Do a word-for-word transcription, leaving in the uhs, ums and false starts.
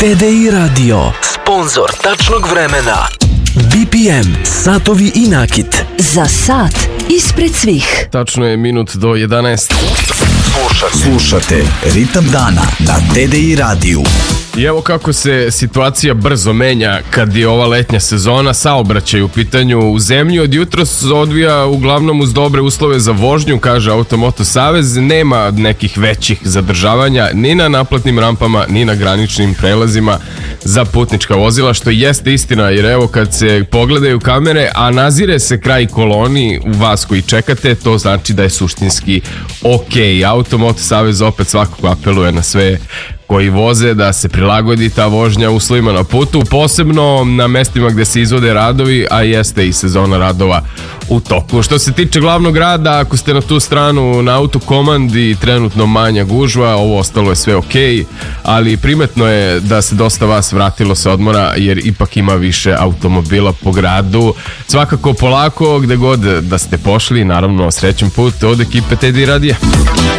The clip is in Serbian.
T D I Radio, sponzor tačnog vremena. B P M, satovi i nakit. Za sat ispred svih. Tačno je minut do jedanaest. Slušate, Slušate Ritam dana na T D I radiju. I evo kako se situacija brzo menja kad je ova letnja sezona, saobraćaj u pitanju u zemlji. Od jutra se odvija uglavnom uz dobre uslove za vožnju, kaže Automoto Savez. Nema nekih većih zadržavanja ni na naplatnim rampama, ni na graničnim prelazima za putnička vozila, što jeste istina, jer evo kad se pogledaju kamere, a nazire se kraj koloni u vas koji čekate, to znači da je suštinski ok. Automoto Savez opet svakako apeluje na sve koji voze da se prilagodi ta vožnja uslovima na putu, posebno na mestima gde se izvode radovi, a jeste i sezona radova u toku. Što se tiče glavnog grada, ako ste na tu stranu na autokomandi, trenutno manja gužva, ovo ostalo je sve ok, ali primetno je da se dosta vas vratilo sa odmora, jer ipak ima više automobila po gradu. Svakako polako, gde god da ste pošli, naravno srećan put od ekipe T D I radija.